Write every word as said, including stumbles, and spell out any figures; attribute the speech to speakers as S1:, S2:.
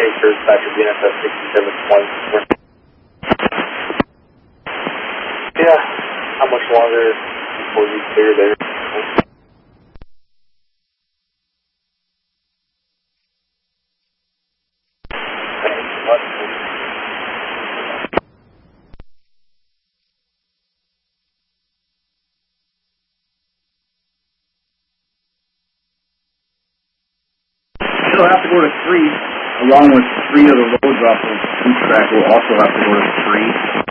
S1: First Patrick B N S F sixty-seven twenty. Yeah, how much longer before you clear there?
S2: It'll have to go to three, along with three of the loads off of the track will also have to go to three.